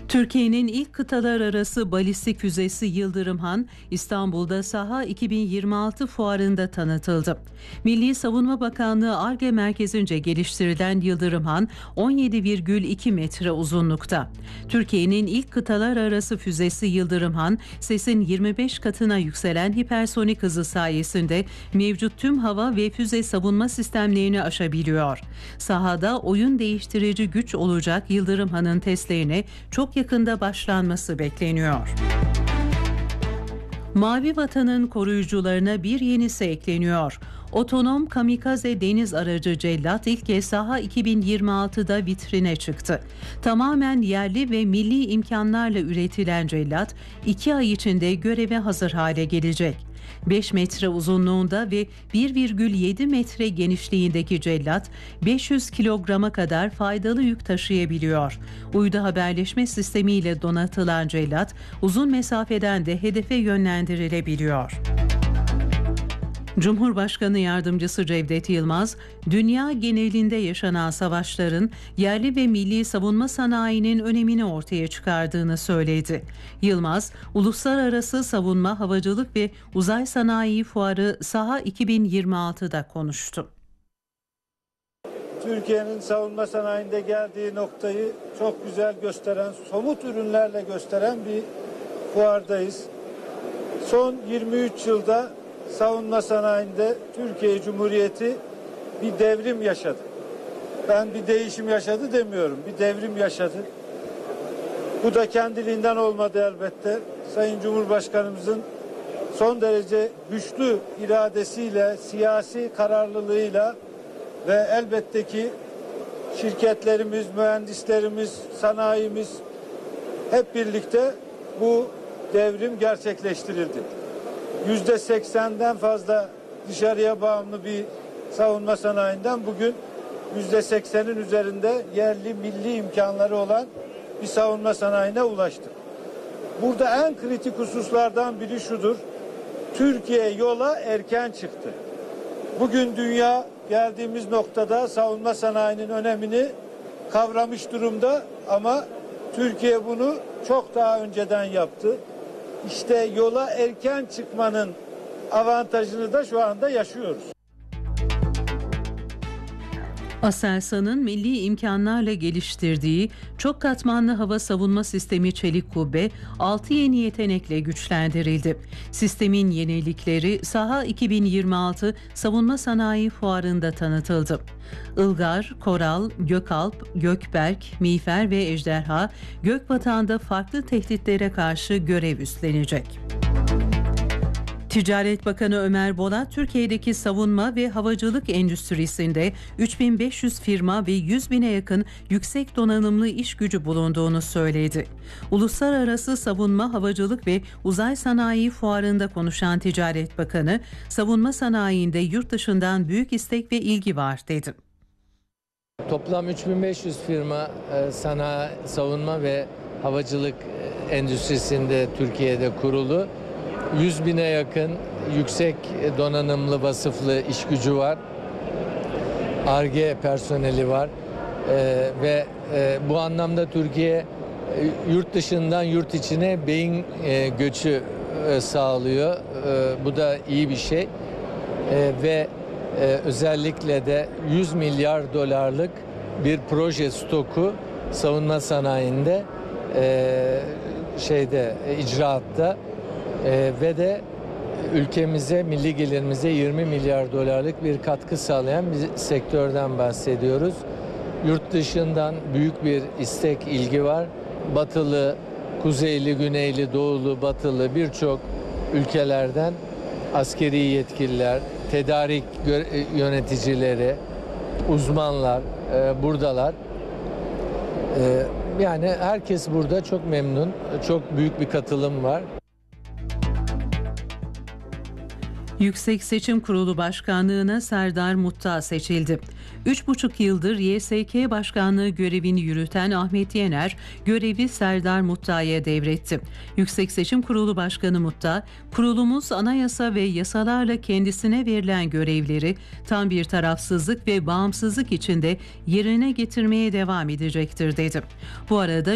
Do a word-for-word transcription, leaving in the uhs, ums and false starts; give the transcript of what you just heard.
Türkiye'nin ilk kıtalar arası balistik füzesi Yıldırım Han, İstanbul'da Saha iki bin yirmi altı fuarında tanıtıldı. Milli Savunma Bakanlığı Ar-Ge merkezince geliştirilen Yıldırım Han, on yedi virgül iki metre uzunlukta. Türkiye'nin ilk kıtalar arası füzesi Yıldırım Han, sesin yirmi beş katına yükselen hipersonik hızı sayesinde mevcut tüm hava ve füze savunma sistemlerini aşabiliyor. Sahada oyun değiştirici güç olacak Yıldırım Han'ın testlerine çok yakında başlanması bekleniyor. Mavi Vatan'ın koruyucularına bir yenisi ekleniyor. Otonom kamikaze deniz aracı Cellat ilk kez Saha iki bin yirmi altıda vitrine çıktı. Tamamen yerli ve milli imkanlarla üretilen Cellat, iki ay içinde göreve hazır hale gelecek. beş metre uzunluğunda ve bir virgül yedi metre genişliğindeki Cellat, beş yüz kilograma kadar faydalı yük taşıyabiliyor. Uydu haberleşme sistemiyle donatılan Cellat, uzun mesafeden de hedefe yönlendirilebiliyor. Cumhurbaşkanı Yardımcısı Cevdet Yılmaz, dünya genelinde yaşanan savaşların yerli ve milli savunma sanayinin önemini ortaya çıkardığını söyledi. Yılmaz, Uluslararası Savunma, Havacılık ve Uzay Sanayi Fuarı Saha iki bin yirmi altıda konuştu. Türkiye'nin savunma sanayinde geldiği noktayı çok güzel gösteren, somut ürünlerle gösteren bir fuardayız. Son yirmi üç yılda savunma sanayinde Türkiye Cumhuriyeti bir devrim yaşadı. Ben bir değişim yaşadı demiyorum, bir devrim yaşadı. Bu da kendiliğinden olmadı elbette. Sayın Cumhurbaşkanımızın son derece güçlü iradesiyle, siyasi kararlılığıyla ve elbette ki şirketlerimiz, mühendislerimiz, sanayimiz hep birlikte bu devrim gerçekleştirildi. yüzde seksenden fazla dışarıya bağımlı bir savunma sanayinden bugün yüzde seksenin üzerinde yerli milli imkanları olan bir savunma sanayine ulaştık. Burada en kritik hususlardan biri şudur: Türkiye yola erken çıktı. Bugün dünya geldiğimiz noktada savunma sanayinin önemini kavramış durumda ama Türkiye bunu çok daha önceden yaptı. İşte yola erken çıkmanın avantajını da şu anda yaşıyoruz. Aselsan'ın milli imkanlarla geliştirdiği çok katmanlı hava savunma sistemi Çelik Kubbe altı yeni yetenekle güçlendirildi. Sistemin yenilikleri Saha iki bin yirmi altı Savunma Sanayi Fuarı'nda tanıtıldı. Ilgar, Koral, Gökalp, Gökberk, Miğfer ve Ejderha, Gökvatan'da farklı tehditlere karşı görev üstlenecek. Ticaret Bakanı Ömer Bolat, Türkiye'deki savunma ve havacılık endüstrisinde üç bin beş yüz firma ve yüz bine yakın yüksek donanımlı iş gücü bulunduğunu söyledi. Uluslararası Savunma, Havacılık ve Uzay Sanayi Fuarı'nda konuşan Ticaret Bakanı, savunma sanayinde yurt dışından büyük istek ve ilgi var dedi. Toplam üç bin beş yüz firma sanayi, savunma ve havacılık endüstrisinde Türkiye'de kurulu. yüz bine yakın yüksek donanımlı vasıflı iş gücü var. Ar-Ge personeli var. Ee, ve e, bu anlamda Türkiye e, yurt dışından yurt içine beyin e, göçü e, sağlıyor. E, bu da iyi bir şey. E, ve e, özellikle de yüz milyar dolarlık bir proje stoku savunma sanayinde e, şeyde e, icraatta. Ee, ve de ülkemize, milli gelirimize yirmi milyar dolarlık bir katkı sağlayan bir sektörden bahsediyoruz. Yurt dışından büyük bir istek, ilgi var. Batılı, kuzeyli, güneyli, doğulu, batılı birçok ülkelerden askeri yetkililer, tedarik yöneticileri, uzmanlar e, buradalar. E, yani herkes burada çok memnun, çok büyük bir katılım var. Yüksek Seçim Kurulu Başkanlığı'na Serdar Muttağ seçildi. Üç buçuk yıldır Y S K Başkanlığı görevini yürüten Ahmet Yener, görevi Serdar Muttağ'a devretti. Yüksek Seçim Kurulu Başkanı Muttağ, kurulumuz anayasa ve yasalarla kendisine verilen görevleri tam bir tarafsızlık ve bağımsızlık içinde yerine getirmeye devam edecektir dedi. Bu arada